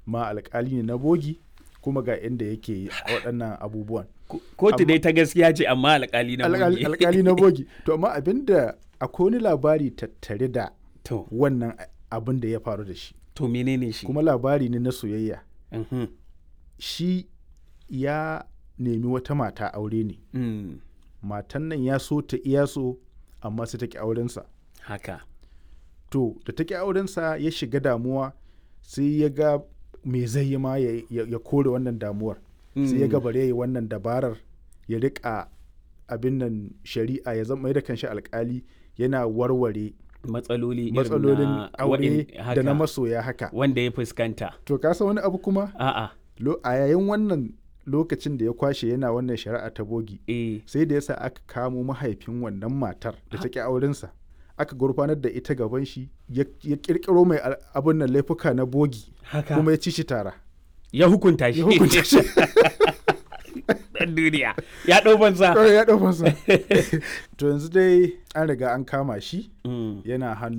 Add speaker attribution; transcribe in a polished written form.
Speaker 1: ma alkali ne na bogi kuma ga inda yake waɗannan abubuwan.
Speaker 2: Kotu dai ta gaskiya ce amma alkali na bogi.
Speaker 1: Alkali na bogi. To amma abinda akwai wani labari tattare da wannan abin da ya faru da shi.
Speaker 2: To menene shi?
Speaker 1: Kuma labari ne na soyayya. Shi ya nemi wata mata aure ne. Matan nan ya so ta iya so amma sai ta ki aurensa.
Speaker 2: Haka.
Speaker 1: To da ta ki aurensa ya shiga damuwa sai ya ga me zai yi ma ya kore wannan damuwar. Sai ya ga bare ya yi wannan dabarar ya riƙa abin nan shari'a ya zama da kanshi alkali yana warware
Speaker 2: matsalolin
Speaker 1: aure da na masoya haka.
Speaker 2: Wanda ya fuskanta.
Speaker 1: To ka san wani abu kuma?
Speaker 2: A'a.
Speaker 1: A yayin wannan lokacin da ya kwashe yana wannan shari'a ta bogi sai da yasa aka kamo mahaifin wannan matar da ta ki aurensa aka gurfanar da ita gaban shi ya kirkiro mai abin nan laifuka na bogi kuma ya ci shi tara
Speaker 2: ya hukunta shi dan duniya ya ɗau fansa
Speaker 1: to yanzu dai an riga an kama shi yana hannu